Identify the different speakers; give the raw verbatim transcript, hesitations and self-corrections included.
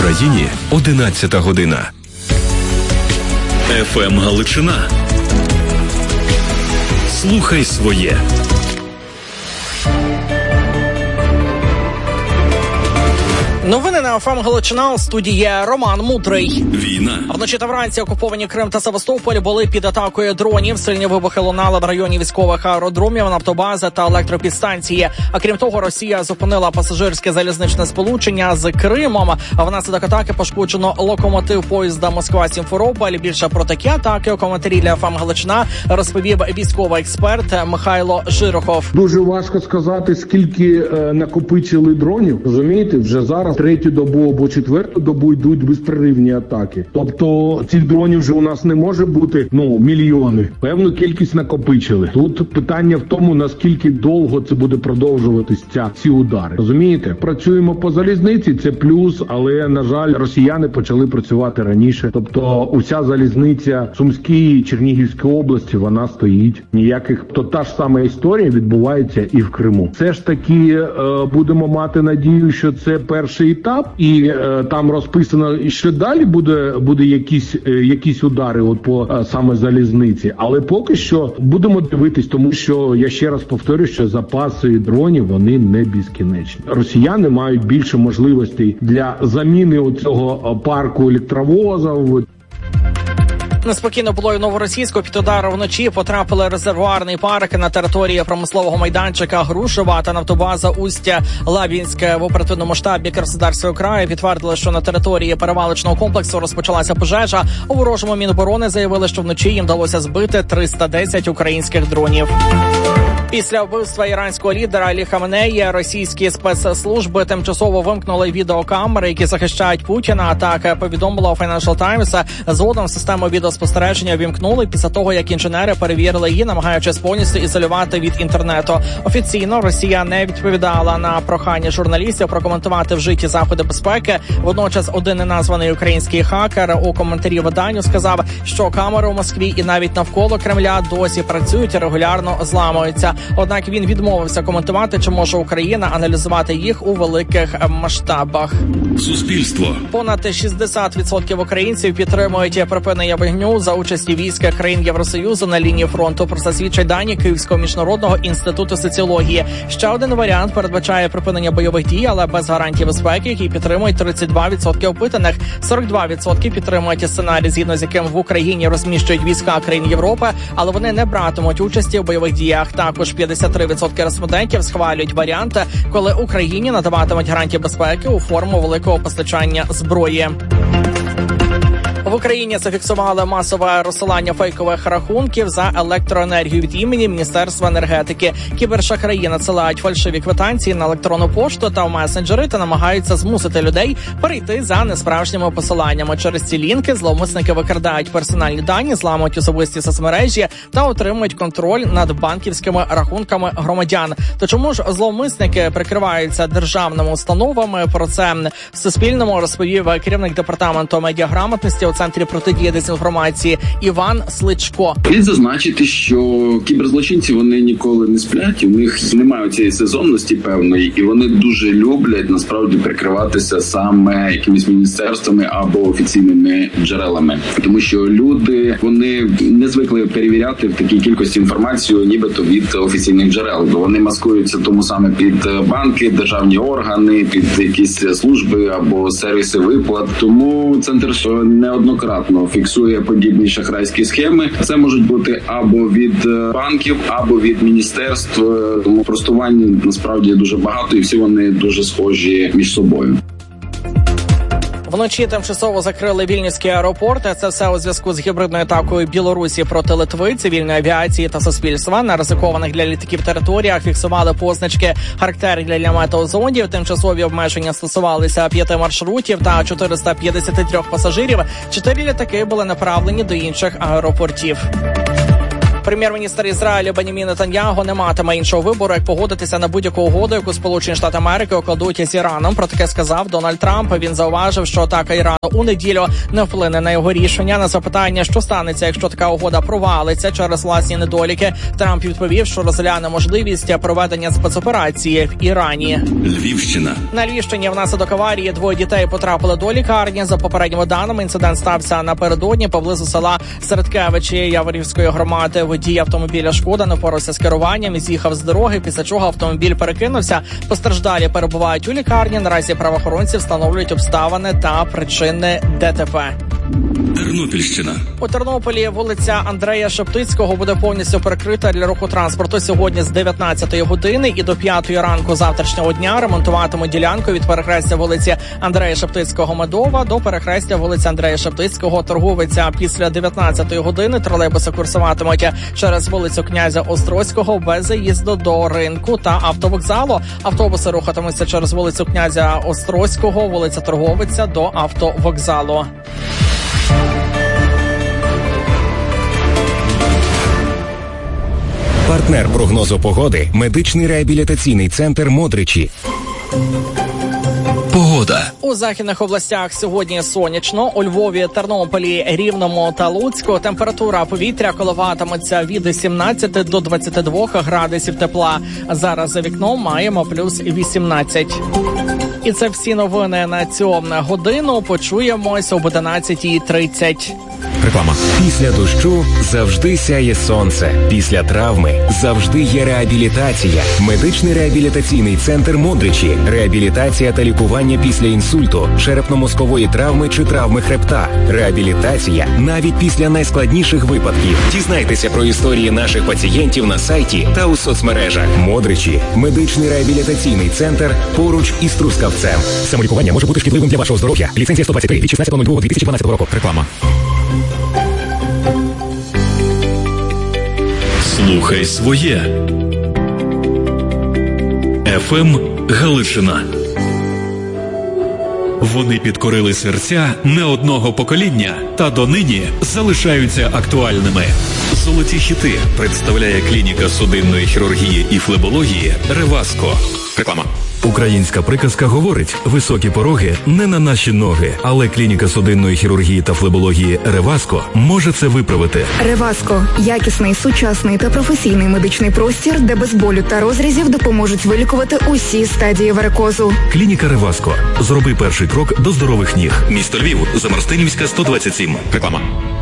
Speaker 1: Україні одинадцята година. еф ем Галичина. Слухай своє.
Speaker 2: Новини на еф ем Галичина, у студії Роман Мудрий.
Speaker 1: Війна.
Speaker 2: Вночі та вранці окуповані Крим та Севастополь були під атакою дронів. Сильні вибухи лунали в районі військових аеродромів, нафтобази та електропідстанції. А крім того, Росія зупинила пасажирське залізничне сполучення з Кримом. А внаслідок атаки пошкоджено локомотив поїзда Москва-Сімферополь. Більше про такі атаки у коментарі для еф ем Галичина розповів військовий експерт Михайло Жирохов.
Speaker 3: Дуже важко сказати, скільки е, накопичили дронів. Розумієте, вже зараз третю добу або четверту добу йдуть безперервні атаки. Тобто цих дронів вже у нас не може бути, ну, мільйони. Певну кількість накопичили. Тут питання в тому, наскільки довго це буде продовжуватись ця, ці удари. Розумієте? Працюємо по залізниці, це плюс, але, на жаль, росіяни почали працювати раніше. Тобто уся залізниця Сумській і Чернігівської області, вона стоїть. Ніяких, то та ж сама історія відбувається і в Криму. Все ж таки е, будемо мати надію, що це перший етап, і е, там розписано, і що далі буде, буде якісь, е, якісь удари от по е, саме залізниці. Але поки що будемо дивитись, тому що, я ще раз повторю, що запаси дронів, вони не безкінечні. Росіяни мають більше можливостей для заміни оцього парку електровозів.
Speaker 2: Неспокійно було і в Новоросійську. Під удар вночі потрапили резервуарний парк на території промислового майданчика Грушева та нафтобаза Устя-Лабінське. В оперативному штабі Краснодарського краю підтвердили, що на території перевалочного комплексу розпочалася пожежа. У ворожому Міноборони заявили, що вночі їм вдалося збити триста десять українських дронів. Після вбивства іранського лідера Алі Хаменеї російські спецслужби тимчасово вимкнули відеокамери, які захищають Путіна. Так повідомило Financial Times. Згодом систему відеоспостереження вімкнули після того, як інженери перевірили її, намагаючись повністю ізолювати від інтернету. Офіційно Росія не відповідала на прохання журналістів прокоментувати вжиті заходи безпеки. Водночас один неназваний український хакер у коментарі виданню сказав, що камери у Москві і навіть навколо Кремля досі працюють і регулярно зламуються. Однак він відмовився коментувати, чи може Україна аналізувати їх у великих масштабах.
Speaker 1: Суспільство.
Speaker 2: Понад шістдесят відсотків українців підтримують припинення вогню за участі військ країн Євросоюзу на лінії фронту. Про це свідчать дані Київського міжнародного інституту соціології. Ще один варіант передбачає припинення бойових дій, але без гарантій безпеки, який підтримують тридцять два відсотки опитаних. сорок два відсотки підтримують сценарій, згідно з яким в Україні розміщують війська країн Європи, але вони не братимуть участі в бойових діях. Також п'ятдесят три відсотки респондентів схвалюють варіанти, коли Україні надаватимуть гарантії безпеки у форму великого постачання зброї. В Україні зафіксували масове розсилання фейкових рахунків за електроенергію від імені Міністерства енергетики. Кібершахраї надсилають фальшиві квитанції на електронну пошту та в месенджери та намагаються змусити людей перейти за несправжніми посиланнями. Через ці лінки зловмисники викрадають персональні дані, зламують особисті соцмережі та отримують контроль над банківськими рахунками громадян. То чому ж зловмисники прикриваються державними установами? Про це в Суспільному розповів керівник департаменту медіаграмотності у Центрі протидії дезінформації Іван Сличко.
Speaker 4: Слід зазначити, що кіберзлочинці, вони ніколи не сплять, у них немає цієї сезонності певної, і вони дуже люблять насправді прикриватися саме якимись міністерствами або офіційними джерелами. Тому що люди, вони не звикли перевіряти в такій кількості інформацію, нібито від офіційних джерел, бо вони маскуються тому саме під банки, державні органи, під якісь служби або сервіси виплат. Тому Центр неодноразово Однократно фіксує подібні шахрайські схеми. Це можуть бути або від банків, або від міністерств. Тому простувань насправді дуже багато, і всі вони дуже схожі між собою.
Speaker 2: Вночі тимчасово закрили Вільнюський аеропорт. Це все у зв'язку з гібридною атакою Білорусі проти Литви, цивільної авіації та суспільства. На ризикованих для літаків територіях фіксували позначки, характерні для метеозонів. Тимчасові обмеження стосувалися п'яти маршрутів та чотириста п'ятдесят три пасажирів. Чотири літаки були направлені до інших аеропортів. Прем'єр-міністр Ізраїлю Бенямін Нетаньяху не матиме іншого вибору, як погодитися на будь-яку угоду, яку Сполучені Штати Америки укладуть з Іраном. Про таке сказав Дональд Трамп. Він зауважив, що атака Ірану у неділю не вплине на його рішення. На запитання, що станеться, якщо така угода провалиться через власні недоліки, Трамп відповів, що розгляне можливість проведення спецоперації в Ірані.
Speaker 1: Львівщина.
Speaker 2: На Львівщині внаслідок аварії двоє дітей потрапили до лікарні. За попередніми даними, інцидент стався напередодні поблизу села Середкевичі Яворівської громади. Водій автомобіля «Шкода» не впорався з керуванням і з'їхав з дороги, після чого автомобіль перекинувся. Постраждалі перебувають у лікарні. Наразі правоохоронці встановлюють обставини та причини ДТП.
Speaker 1: Тернопільщина.
Speaker 2: У Тернополі вулиця Андрея Шептицького буде повністю перекрита для руху транспорту сьогодні з дев'ятнадцятої години і до п'ятої ранку завтрашнього дня. Ремонтуватимуть ділянку від перехрестя вулиці Андрея Шептицького Медова до перехрестя вулиці Андрея Шептицького Торговиця. Після дев'ятнадцятої години тролейбуси курсуватимуть через вулицю Князя Острозького без заїзду до ринку та автовокзалу. Автобуси рухатимуться через вулицю Князя Острозького, вулиця Торговиця до автовокзалу.
Speaker 5: Партнер прогнозу погоди – медичний реабілітаційний центр «Модричі».
Speaker 1: Погода.
Speaker 2: У західних областях сьогодні сонячно. У Львові, Тернополі, Рівному та Луцьку температура повітря коливатиметься від сімнадцяти до двадцяти двох градусів тепла. Зараз за вікном маємо плюс вісімнадцять. І це всі новини на цю годину. Почуємось об одинадцятій тридцять.
Speaker 5: Реклама. Після дощу завжди сяє сонце. Після травми завжди є реабілітація. Медичний реабілітаційний центр «Модричі». Реабілітація та лікування після інсульту, черепно-мозкової травми чи травми хребта. Реабілітація навіть після найскладніших випадків. Дізнайтеся про історії наших пацієнтів на сайті та у соцмережах. «Модричі» – медичний реабілітаційний центр поруч із Трускавцем. Самолікування може бути шкідливим для вашого здоров'я. Ліцензія сто двадцять три від шістнадцятого лютого дві тисячі дванадцятого року. Реклама.
Speaker 1: Слухай своє. еф ем Галичина. Вони підкорили серця не одного покоління та донині залишаються актуальними. Золоті хіти представляє клініка судинної хірургії і флебології «Реваско».
Speaker 5: Реклама.
Speaker 1: Українська приказка говорить: високі пороги не на наші ноги, але клініка судинної хірургії та флебології «Реваско» може це виправити.
Speaker 6: «Реваско» – якісний, сучасний та професійний медичний простір, де без болю та розрізів допоможуть вилікувати усі стадії варикозу.
Speaker 1: Клініка «Реваско». Зроби перший крок до здорових ніг. Місто Львів, Замарстинівська, сто двадцять сім.
Speaker 5: Реклама.